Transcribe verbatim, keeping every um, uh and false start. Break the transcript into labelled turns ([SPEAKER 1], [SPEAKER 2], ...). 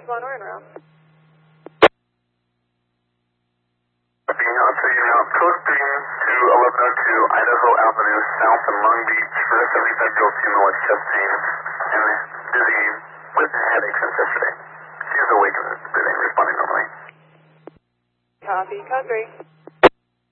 [SPEAKER 1] one or en route.
[SPEAKER 2] I'll tell you now, code three to eleven oh two Idaho Avenue, south in Long Beach, for seventy-five year old female with chest pain and dizzy with headaches since yesterday. She is awake and breathing, responding normally.
[SPEAKER 1] Copy, code three.